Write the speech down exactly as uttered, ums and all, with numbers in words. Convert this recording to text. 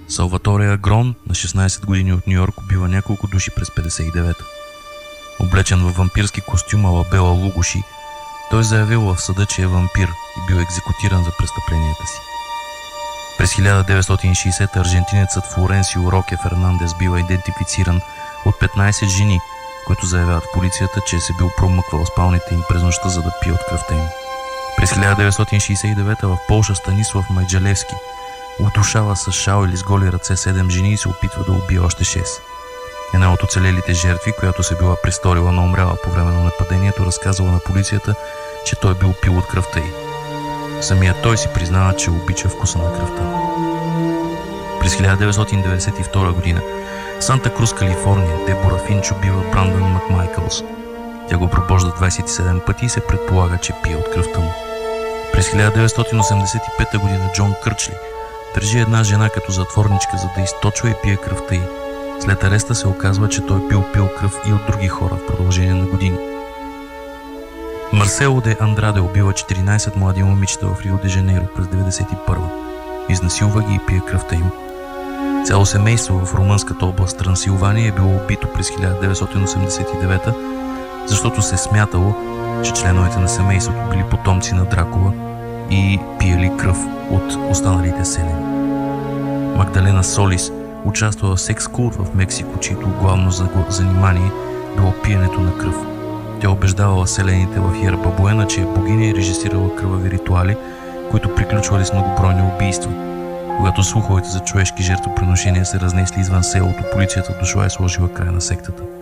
Салваторе Агрон на шестнайсет години от Нью-Йорк убива няколко души през петдесет и девета. Облечен в вампирски костюм ала Бела Лугоши, той заявил в съда, че е вампир и бил екзекутиран за престъпленията си. През хиляда деветстотин и шейсета аржентинецът Флоренсио Роке Фернандес бил идентифициран от петнайсет жени, които заявяват в полицията, че се бил промъквал спалните им през нощта, за да пие от кръвта им. През хиляда деветстотин шейсет и девета в Полша Станислав Майджалевски удушава с шал или с голи ръце седем жени и се опитва да убие още шест. Една от оцелелите жертви, която се била престорила на умряла по време на нападението, разказала на полицията, че той бил пил от кръвта й. Самият той си признава, че обича вкуса на кръвта. През хиляда деветстотин деветдесет и втора година в Санта Крус, Калифорния, Дебора Финч убива Брандън Макмайкълс. Тя го пробожда двайсет и седем пъти и се предполага, че пие от кръвта му. През хиляда деветстотин осемдесет и пета година Джон Кърчли държи една жена като затворничка, за да източва и пие кръвта й. След ареста се оказва, че той бил пил кръв и от други хора в продължение на години. Марсело де Андраде убива четиринайсет млади момичета в Рио де Жанейро през деветдесет и първа. Изнасилва ги и пие кръвта им. Цяло семейство в румънската област Трансилвания е било убито през хиляда деветстотин осемдесет и девета, защото се е смятало, че членовете на семейството били потомци на Дракула и пиели кръв от останалите селени. Магдалена Солис участва в секс култ в Мексико, чието главно занимание било пиенето на кръв. Тя убеждавала селените в Йерба Буена, че е богиня и режисирала кръвави ритуали, които приключвали с многобройни убийства. Когато слуховете за човешки жертвоприношения се разнесли извън селото, полицията дошла и сложила край на сектата.